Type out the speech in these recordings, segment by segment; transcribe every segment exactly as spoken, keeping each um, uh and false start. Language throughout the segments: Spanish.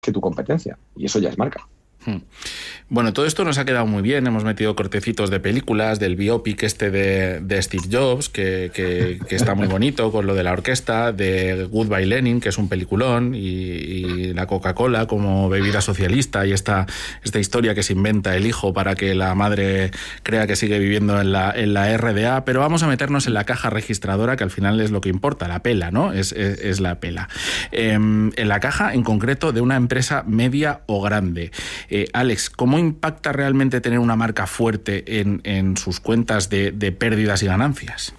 que tu competencia, y eso ya es marca. Bueno, todo esto nos ha quedado muy bien. Hemos metido cortecitos de películas, del biopic este de, de Steve Jobs, que, que, que está muy bonito, con lo de la orquesta, de Goodbye Lenin, que es un peliculón, y, y la Coca-Cola como bebida socialista, y esta, esta historia que se inventa el hijo para que la madre crea que sigue viviendo en la, en la R D A. Pero vamos a meternos en la caja registradora, que al final es lo que importa, la pela, ¿no? Es, es, es la pela. Eh, en la caja, en concreto, de una empresa media o grande. Eh, Alex, ¿cómo impacta realmente tener una marca fuerte en, en sus cuentas de, de pérdidas y ganancias?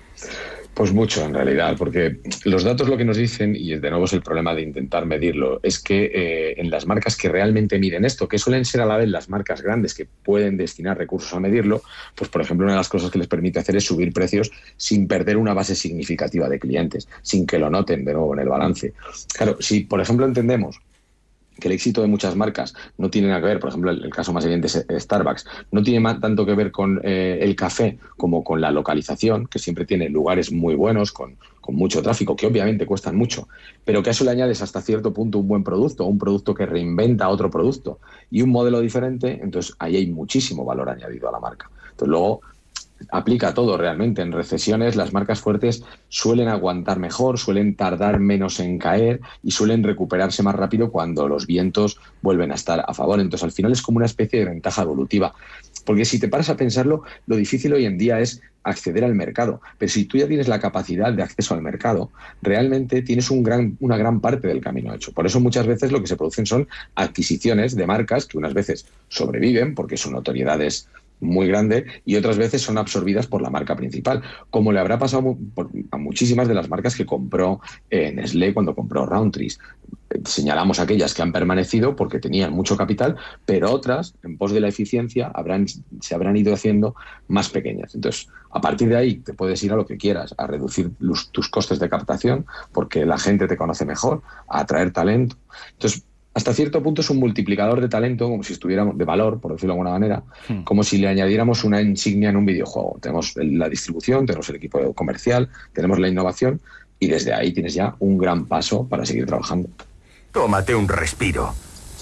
Pues mucho, en realidad, porque los datos lo que nos dicen, y de nuevo es el problema de intentar medirlo, es que eh, en las marcas que realmente miden esto, que suelen ser a la vez las marcas grandes que pueden destinar recursos a medirlo, pues por ejemplo una de las cosas que les permite hacer es subir precios sin perder una base significativa de clientes, sin que lo noten de nuevo en el balance. Claro, si por ejemplo entendemos que el éxito de muchas marcas no tiene nada que ver, por ejemplo, el, el caso más evidente es Starbucks, no tiene más, tanto que ver con eh, el café como con la localización, que siempre tiene lugares muy buenos, con, con mucho tráfico, que obviamente cuestan mucho, pero que a eso le añades hasta cierto punto un buen producto, un producto que reinventa otro producto y un modelo diferente, entonces ahí hay muchísimo valor añadido a la marca. Entonces luego aplica todo realmente. En recesiones las marcas fuertes suelen aguantar mejor, suelen tardar menos en caer y suelen recuperarse más rápido cuando los vientos vuelven a estar a favor. Entonces al final es como una especie de ventaja evolutiva. Porque si te paras a pensarlo, lo difícil hoy en día es acceder al mercado. Pero si tú ya tienes la capacidad de acceso al mercado, realmente tienes un gran, una gran parte del camino hecho. Por eso muchas veces lo que se producen son adquisiciones de marcas que unas veces sobreviven porque su notoriedad es muy grande y otras veces son absorbidas por la marca principal, como le habrá pasado a muchísimas de las marcas que compró eh, Nestlé cuando compró Roundtrees. Señalamos aquellas que han permanecido porque tenían mucho capital, pero otras, en pos de la eficiencia, habrán, se habrán ido haciendo más pequeñas. Entonces, a partir de ahí te puedes ir a lo que quieras, a reducir los, tus costes de captación porque la gente te conoce mejor, a atraer talento. Entonces, hasta cierto punto es un multiplicador de talento, como si estuviéramos, de valor, por decirlo de alguna manera, hmm. como si le añadiéramos una insignia en un videojuego. Tenemos la distribución, tenemos el equipo comercial, tenemos la innovación y desde ahí tienes ya un gran paso para seguir trabajando. Tómate un respiro.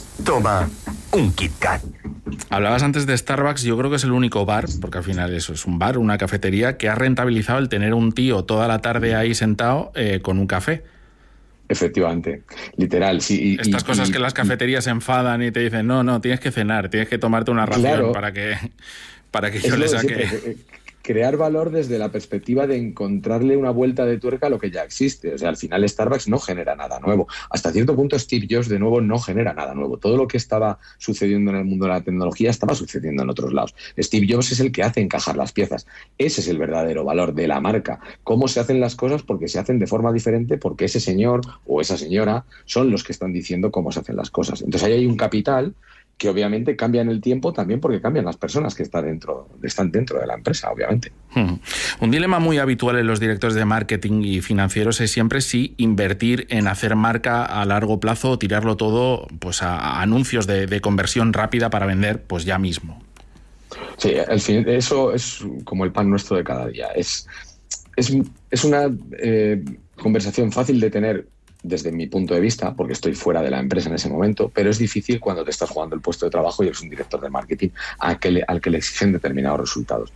Toma un Kit Kat. Hablabas antes de Starbucks, yo creo que es el único bar, porque al final eso es un bar, una cafetería, que ha rentabilizado el tener un tío toda la tarde ahí sentado eh, con un café. Efectivamente, literal, sí. Y, Estas y, cosas y, que las cafeterías se enfadan y te dicen, no, no, tienes que cenar, tienes que tomarte una ración claro, para que, para que yo le saque... Siempre, crear valor desde la perspectiva de encontrarle una vuelta de tuerca a lo que ya existe. O sea, al final Starbucks no genera nada nuevo. Hasta cierto punto Steve Jobs, de nuevo, no genera nada nuevo. Todo lo que estaba sucediendo en el mundo de la tecnología estaba sucediendo en otros lados. Steve Jobs es el que hace encajar las piezas. Ese es el verdadero valor de la marca. Cómo se hacen las cosas porque se hacen de forma diferente, porque ese señor o esa señora son los que están diciendo cómo se hacen las cosas. Entonces ahí hay un capital que obviamente cambia en el tiempo también porque cambian las personas que están dentro, están dentro de la empresa, obviamente. Hmm. Un dilema muy habitual en los directores de marketing y financieros es siempre si invertir en hacer marca a largo plazo o tirarlo todo pues a, a anuncios de, de conversión rápida para vender pues ya mismo. Sí, al fin, eso es como el pan nuestro de cada día. Es, es, es una eh, conversación fácil de tener desde mi punto de vista, porque estoy fuera de la empresa en ese momento, pero es difícil cuando te estás jugando el puesto de trabajo y eres un director de marketing al que le, al que le exigen determinados resultados.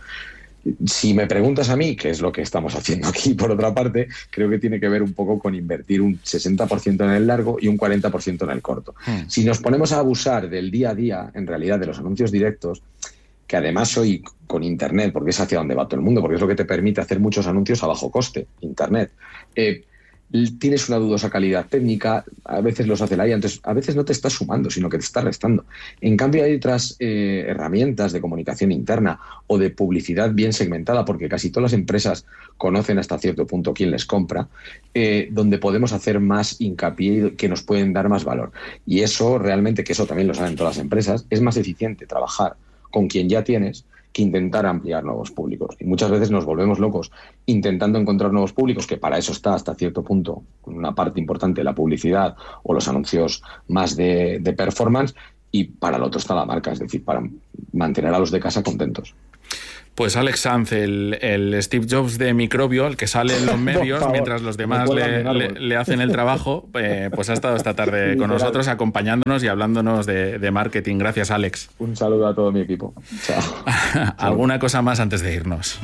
Si me preguntas a mí, que es lo que estamos haciendo aquí por otra parte, creo que tiene que ver un poco con invertir un sesenta por ciento en el largo y un cuarenta por ciento en el corto. Hmm. Si nos ponemos a abusar del día a día, en realidad, de los anuncios directos, que además hoy con Internet, porque es hacia donde va todo el mundo, porque es lo que te permite hacer muchos anuncios a bajo coste, Internet, eh, tienes una dudosa calidad técnica, a veces los hace la I A, entonces a veces no te está sumando, sino que te está restando. En cambio hay otras eh, herramientas de comunicación interna o de publicidad bien segmentada, porque casi todas las empresas conocen hasta cierto punto quién les compra, eh, donde podemos hacer más hincapié que nos pueden dar más valor. Y eso realmente, que eso también lo saben todas las empresas, es más eficiente trabajar con quien ya tienes que intentar ampliar nuevos públicos. Y muchas veces nos volvemos locos intentando encontrar nuevos públicos, que para eso está hasta cierto punto una parte importante de la publicidad o los anuncios más de, de performance, y para el otro está la marca, es decir, para mantener a los de casa contentos. Pues Alex Sanz, el, el Steve Jobs de Microbio, el que sale en los medios mientras los demás le, le, le hacen el trabajo, eh, pues ha estado esta tarde sí, con literal. nosotros, acompañándonos y hablándonos de, de marketing. Gracias, Alex. Un saludo a todo mi equipo. Chao. ¿Alguna cosa más antes de irnos?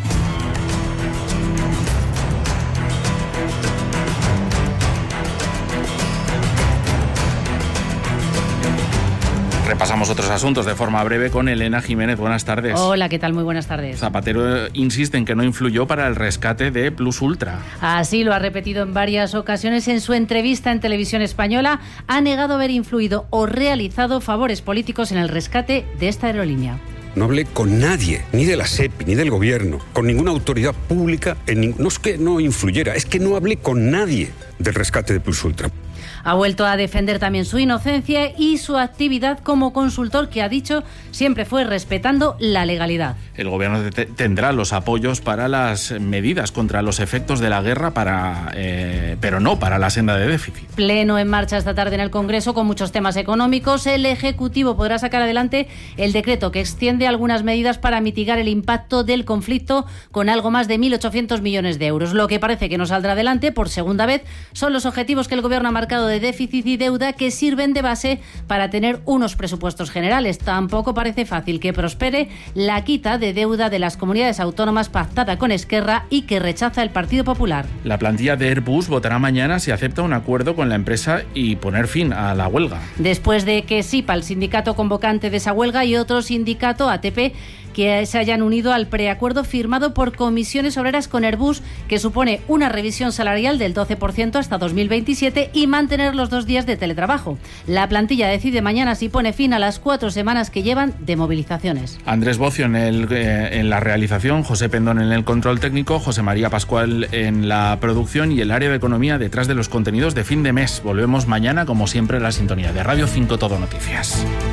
Repasamos otros asuntos de forma breve con Elena Jiménez. Buenas tardes. Hola, ¿qué tal? Muy buenas tardes. Zapatero insiste en que no influyó para el rescate de Plus Ultra. Así lo ha repetido en varias ocasiones en su entrevista en Televisión Española. Ha negado haber influido o realizado favores políticos en el rescate de esta aerolínea. No hablé con nadie, ni de la SEPI, ni del gobierno, con ninguna autoridad pública. En, no es que no influyera, es que no hablé con nadie del rescate de Plus Ultra. Ha vuelto a defender también su inocencia y su actividad como consultor, que ha dicho siempre fue respetando la legalidad. El gobierno te- tendrá los apoyos para las medidas contra los efectos de la guerra, para, eh, pero no para la senda de déficit. Pleno en marcha esta tarde en el Congreso con muchos temas económicos. El Ejecutivo podrá sacar adelante el decreto que extiende algunas medidas para mitigar el impacto del conflicto con algo más de mil ochocientos millones de euros. Lo que parece que no saldrá adelante por segunda vez son los objetivos que el Gobierno ha marcado de déficit y deuda, que sirven de base para tener unos presupuestos generales. Tampoco parece fácil que prospere la quita de deuda de las comunidades autónomas pactada con Esquerra y que rechaza el Partido Popular. La plantilla de Airbus votará mañana si acepta un acuerdo con la empresa y poner fin a la huelga. Después de que SIPA, el sindicato convocante de esa huelga, y otro sindicato, A T P, que se hayan unido al preacuerdo firmado por Comisiones Obreras con Airbus, que supone una revisión salarial del doce por ciento hasta dos mil veintisiete y mantener los dos días de teletrabajo. La plantilla decide mañana si pone fin a las cuatro semanas que llevan de movilizaciones. Andrés Bocio en, el, eh, en la realización, José Pendón en el control técnico, José María Pascual en la producción y el área de economía detrás de los contenidos de fin de mes. Volvemos mañana, como siempre, a la sintonía de Radio cinco Todo Noticias.